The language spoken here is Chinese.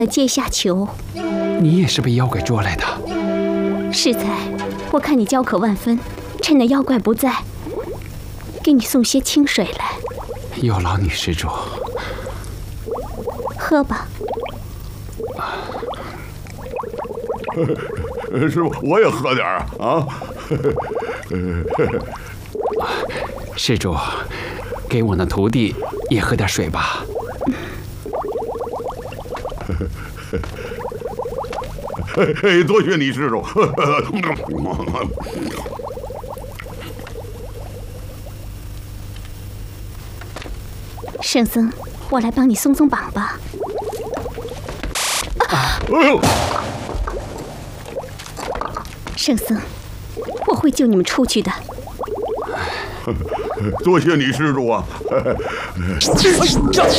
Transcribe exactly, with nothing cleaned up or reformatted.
阶下囚。 你也是被妖怪捉来的？ 适才，我看你焦渴万分，趁那妖怪不在，给你送些清水来。 有劳女施主。 喝吧。 师傅，我也喝点啊！啊， 施主，给我那徒弟也喝点水吧。 多谢你，施主。 圣僧，我来帮你松松绑吧。 啊、哎呦！ 圣僧，我会救你们出去的。 多谢你，施主啊！